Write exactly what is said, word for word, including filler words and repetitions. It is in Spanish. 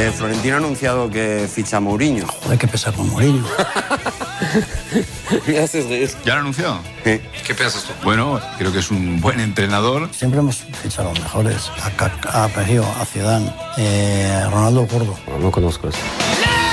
Eh, Florentino ha anunciado que ficha a Mourinho. Joder, que pesa con Mourinho. Me haces reír. ¿Ya lo ha anunciado? Sí. ¿Qué piensas tú? Bueno, creo que es un buen entrenador. Siempre hemos fichado a los mejores. A Kaká, a Pejío, a Zidane, eh, a Ronaldo Gordo. No, no conozco eso.